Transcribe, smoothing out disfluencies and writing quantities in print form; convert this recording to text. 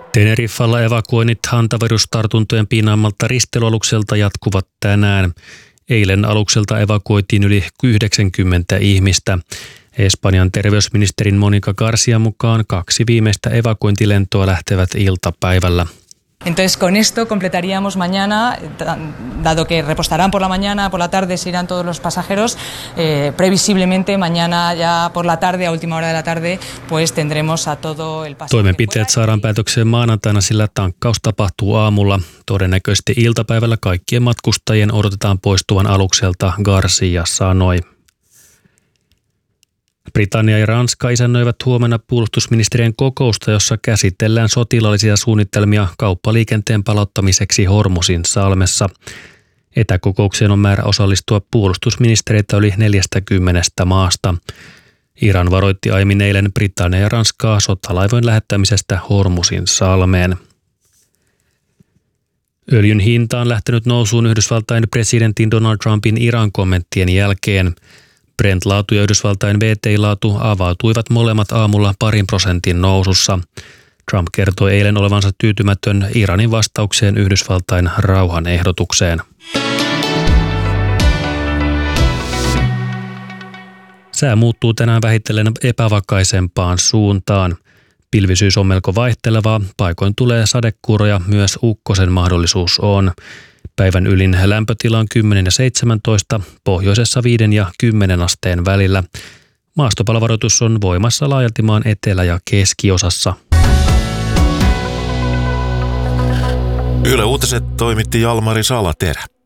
Teneriffalla evakuoinnit hantavirustartuntojen piinaammalta risteilyalukselta jatkuvat tänään. Eilen alukselta evakuoitiin yli 90 ihmistä. Espanjan terveysministerin Mónica García mukaan 2 viimeistä evakuointilentoa lähtevät iltapäivällä. Entonces con esto completaríamos mañana, dado que repostarán por la mañana, por la tarde se irán todos los pasajeros, previsiblemente mañana ya por la tarde, a última hora de la tarde, pues tendremos a todo el pasaje. Toimenpiteet saadaan päätökseen maanantaina, sillä tankkaus tapahtuu aamulla. Todennäköisesti iltapäivällä kaikkien matkustajien odotetaan poistuvan alukselta, García sanoi. Britannia ja Ranska isännöivät huomenna puolustusministerien kokousta, jossa käsitellään sotilaallisia suunnitelmia kauppaliikenteen palauttamiseksi Hormuzin salmessa. Etäkokoukseen on määrä osallistua puolustusministereitä yli 40 maasta. Iran varoitti aiemmin eilen Britannia ja Ranskaa sotalaivojen lähettämisestä Hormuzin salmeen. Öljyn hinta on lähtenyt nousuun Yhdysvaltain presidentin Donald Trumpin Iran-kommenttien jälkeen. Brent-laatu ja Yhdysvaltain WTI-laatu avautuivat molemmat aamulla 2% nousussa. Trump kertoi eilen olevansa tyytymätön Iranin vastaukseen Yhdysvaltain rauhanehdotukseen. Sää muuttuu tänään vähitellen epävakaisempaan suuntaan. Pilvisyys on melko vaihtelevaa, paikoin tulee sadekuuroja, myös ukkosen mahdollisuus on. Päivän ylin lämpötila on 10 ja 17, pohjoisessa 5 ja 10 asteen välillä. Maastopalovaroitus on voimassa laajalti maan etelä- ja keskiosassa. Yle Uutiset toimitti Jalmari Salaterä.